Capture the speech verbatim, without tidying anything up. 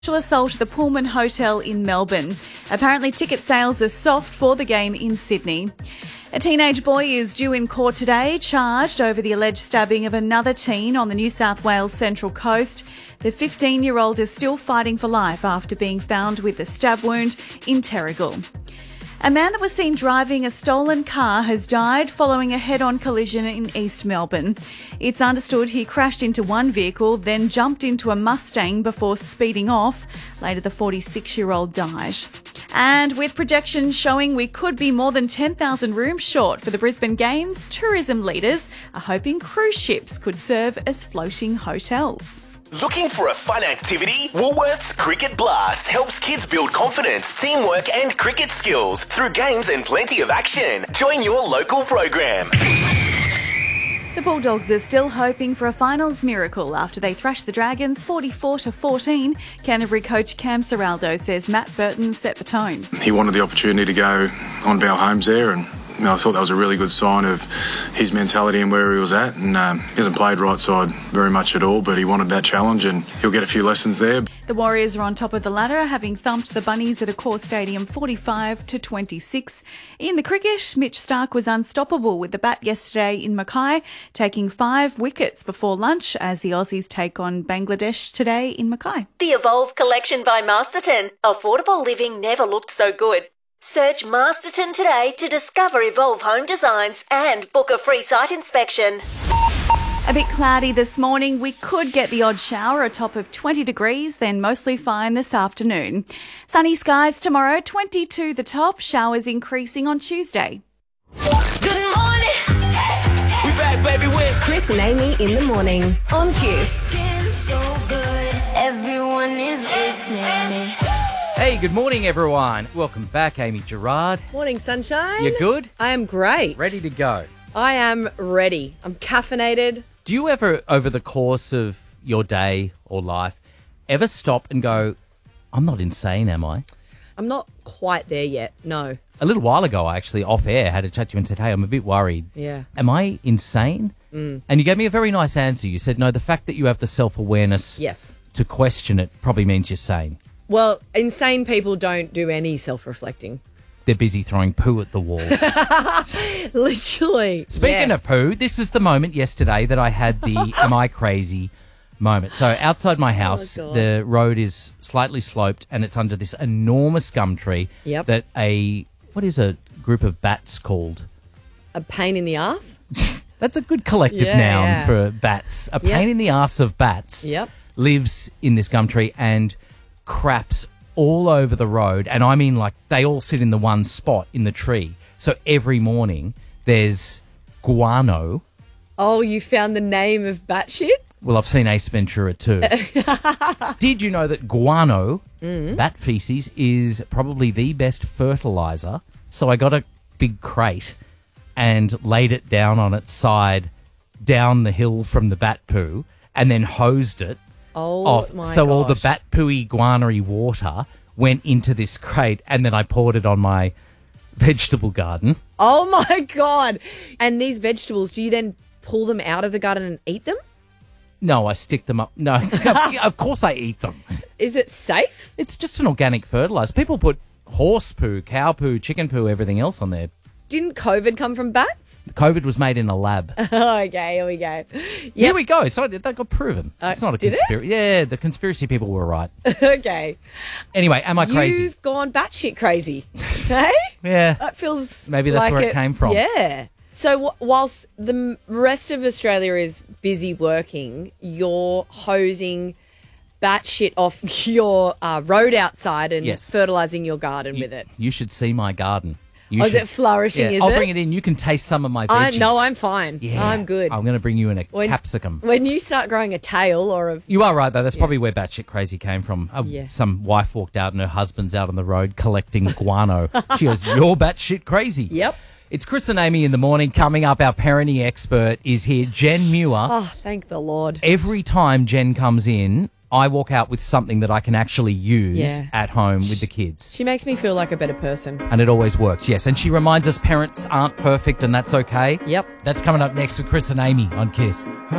Sexual assault at the Pullman Hotel in Melbourne. Apparently ticket sales are soft for the game in Sydney. A teenage boy is due in court today, charged over the alleged stabbing of another teen on the New South Wales Central Coast. The fifteen-year-old is still fighting for life after being found with a stab wound in Terrigal. A man that was seen driving a stolen car has died following a head-on collision in East Melbourne. It's understood he crashed into one vehicle, then jumped into a Mustang before speeding off. Later, the forty-six-year-old died. And with projections showing we could be more than ten thousand rooms short for the Brisbane Games, tourism leaders are hoping cruise ships could serve as floating hotels. Looking for a fun activity? Woolworths Cricket Blast helps kids build confidence, teamwork and cricket skills through games and plenty of action. Join your local program. The Bulldogs are still hoping for a finals miracle after they thrashed the Dragons forty-four to fourteen. Canterbury coach Cam Serraldo says Matt Burton set the tone. He wanted the opportunity to go on Val Holmes there, and you know, I thought that was a really good sign of his mentality and where he was at. And um, he hasn't played right side very much at all, but he wanted that challenge and he'll get a few lessons there. The Warriors are on top of the ladder, having thumped the Bunnies at Accor Stadium forty-five to twenty-six. In the cricket, Mitch Starc was unstoppable with the bat yesterday in Mackay, taking five wickets before lunch as the Aussies take on Bangladesh today in Mackay. The Evolve collection by Masterton. Affordable living never looked so good. Search Masterton today to discover Evolve home designs and book a free site inspection. A bit cloudy this morning. We could get the odd shower, a top of twenty degrees, then mostly fine this afternoon. Sunny skies tomorrow, twenty-two the top, showers increasing on Tuesday. Good morning. We back, baby, with Chris and Amy in the morning on Kiss. So good. Everyone is listening. Hey, good morning, everyone. Welcome back, Amy Gerard. Morning, sunshine. You good? I am great. Ready to go? I am ready. I'm caffeinated. Do you ever, over the course of your day or life, ever stop and go, I'm not insane, am I? I'm not quite there yet, no. A little while ago, I actually, off air, had a chat to you and said, hey, I'm a bit worried. Yeah. Am I insane? Mm. And you gave me a very nice answer. You said, no, the fact that you have the self-awareness Yes. to question it probably means you're sane. Well, insane people don't do any self-reflecting. They're busy throwing poo at the wall. Literally. Speaking yeah. of poo, this is the moment yesterday that I had the am I crazy moment. So outside my house, God. the road is slightly sloped and it's under this enormous gum tree Yep. that a, what is a group of bats called? A pain in the ass? That's a good collective Yeah, noun yeah. for bats. A Yep. pain in the ass of bats Yep. lives in this gum tree and craps all over the road. And I mean, like, they all sit in the one spot in the tree. So every morning there's guano. Oh, you found the name of batshit? Well, I've seen Ace Ventura too. Did you know that guano, Mm. bat feces, is probably the best fertilizer? So I got a big crate and laid it down on its side down the hill from the bat poo and then hosed it Oh, off. my So all the gosh. bat pooey guanery water went into this crate and then I poured it on my vegetable garden. Oh, my God. And these vegetables, do you then pull them out of the garden and eat them? No, I stick them up. No, of course I eat them. Is it safe? It's just an organic fertilizer. People put horse poo, cow poo, chicken poo, everything else on there. Didn't COVID come from bats? COVID was made in a lab. Okay, here we go. Here Yep. we go. It's not, that got proven. Uh, it's not a did it? conspiracy. Yeah, the conspiracy people were right. Okay. Anyway, am I crazy? You've gone batshit crazy. Hey? Yeah. That feels Maybe that's like where it came from. Yeah. So w- whilst the m- rest of Australia is busy working, you're hosing batshit off your uh, road outside and Yes. fertilising your garden You, with it. you should see my garden. You Oh, is should- it flourishing, Yeah, is I'll it? bring it in. You can taste some of my I, veggies. no, I'm fine. Yeah, I'm good. I'm going to bring you in a When- capsicum. When you start growing a tail or a... You are right, though. That's probably where batshit crazy came from. Uh, Yeah. Some wife walked out and her husband's out on the road collecting guano. She goes, you're batshit crazy. Yep. It's Chris and Amy in the morning. Coming up, our parenting expert is here, Jen Muir. Oh, thank the Lord. Every time Jen comes in, I walk out with something that I can actually use Yeah. at home with the kids. She makes me feel like a better person. And it always works, yes. And she reminds us parents aren't perfect and that's okay. Yep. That's coming up next with Chris and Amy on Kiss.